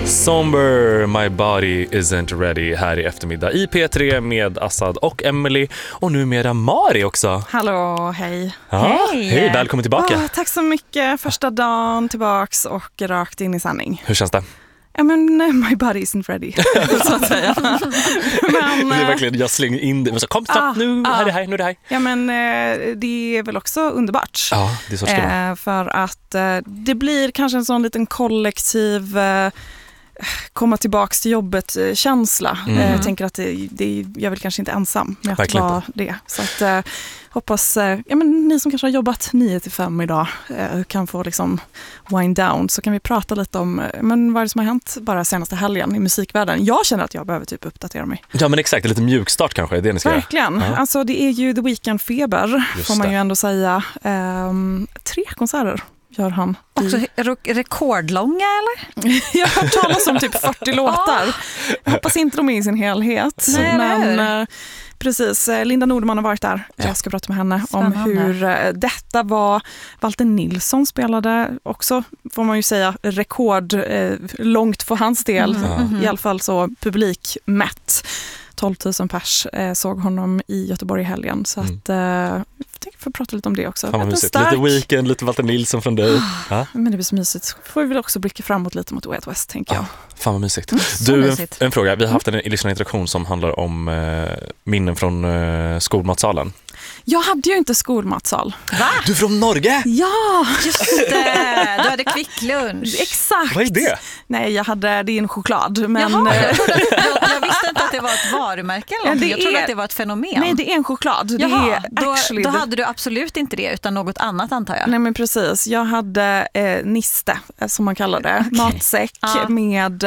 Somber, My Body Isn't Ready här i eftermiddag i P3 med Assad och Emily och numera Mari också. Hallå, hej. Ja, hej, välkommen tillbaka. Tack så mycket. Första dagen tillbaks och rakt in i sanning. Hur känns det? Ja, men my body isn't ready, så att säga. Men, det är verkligen, jag slänger in det. Kom snabbt, nu är det här, nu är det här. Ja, men det är väl också underbart. Ja, det är så det ska vara. För att det blir kanske en sån liten kollektiv komma tillbaks till jobbet-känsla. Jag tänker att jag är väl kanske inte ensam med att vara det. Så att hoppas ni som kanske har jobbat 9-5 idag kan få liksom wind down, så kan vi prata lite om vad är det som har hänt bara senaste helgen i musikvärlden. Jag känner att jag behöver typ uppdatera mig. Ja, men exakt, lite mjukstart kanske är det ni ska verkligen. göra. Alltså det är ju The Weeknd-feber, får man ju ändå säga. 3 konserter gör han. Också rekordlånga, eller? Jag har hört talas om typ 40 låtar. Jag hoppas inte de är i sin helhet. Nej, men precis, Linda Nordman har varit där. Jag ska prata med henne om hur detta var. Walter Nilsson spelade också, får man ju säga, rekord långt för hans del. I alla fall så publikmätt. 12 000 pers såg honom i Göteborg i helgen. Så att jag får prata lite om det också. Lite Weeknd, lite Walter Nilsson från dig. Men det blir så mysigt. Får vi väl också blicka framåt lite mot Way Out West, tänker jag. Fan vad mysigt. Du, en fråga. Vi har haft en lyssnarinteraktion som handlar om minnen från skolmatsalen. Jag hade ju inte skolmatsal. Va? Du är från Norge? Ja! Just det, du hade kvicklunch. Exakt. Vad är det? Nej, det är en choklad. Men jag visste inte att det var ett varumärke eller någonting. Jag trodde att det var ett fenomen. Nej, det är en choklad. Jaha, då hade du absolut inte det, utan något annat, antar jag. Nej, men precis. Jag hade niste, som man kallar det. Okay. Matsäck med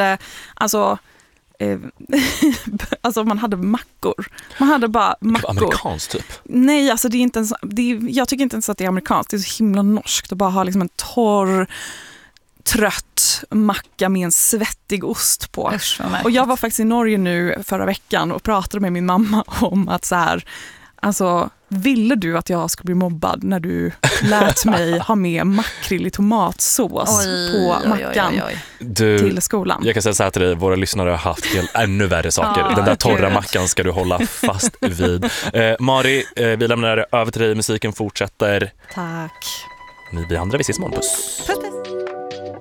alltså man hade mackor. Man hade bara mackor. Amerikanskt typ? Nej, alltså det är inte ens, jag tycker inte ens att det är amerikanskt. Det är så himla norskt att bara ha liksom en torr, trött macka med en svettig ost på. Och jag var faktiskt i Norge nu förra veckan och pratade med min mamma om att så här, alltså, ville du att jag skulle bli mobbad när du lät mig ha med makrill i tomatsås på mackan till skolan? Jag kan säga så här till dig, våra lyssnare har haft ännu värre saker. Den där torra mackan ska du hålla fast vid. Mari, vi lämnar över till dig. Musiken fortsätter. Tack. Vi andra, vi ses imorgon. Puss.